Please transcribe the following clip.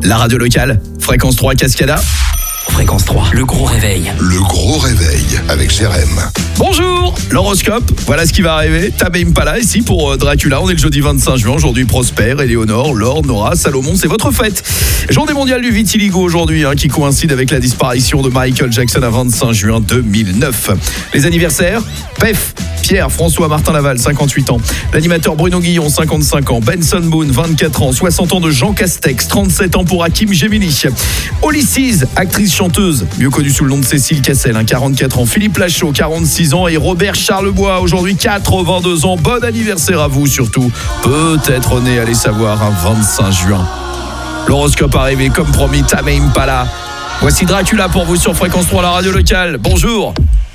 La radio locale, Fréquence 3 Cascada. Fréquence 3, le gros réveil. Le gros réveil avec Jérém. Bonjour, l'horoscope, voilà ce qui va arriver. Tame Impala ici pour Dracula, on est le jeudi 25 juin, aujourd'hui Prosper, Éléonore, Laure, Nora, Salomon, c'est votre fête. Journée mondiale du vitiligo aujourd'hui, qui coïncide avec la disparition de Michael Jackson à 25 juin 2009. Les anniversaires, Pef, Pierre, François, Martin Laval, 58 ans. L'animateur Bruno Guillon, 55 ans. Benson Boone, 24 ans. 60 ans de Jean Castex, 37 ans pour Hakim Gemini. Olysses, actrice chanteuse, mieux connue sous le nom de Cécile Cassel, 44 ans. Philippe Lachaud, 46 ans. Et Robert Charlebois, aujourd'hui 82 ans. Bon anniversaire à vous surtout. Peut-être né, allez savoir, un 25 juin. L'horoscope arrivé comme promis, Tame Impala. Voici Dracula pour vous sur Fréquence 3, la radio locale. Bonjour.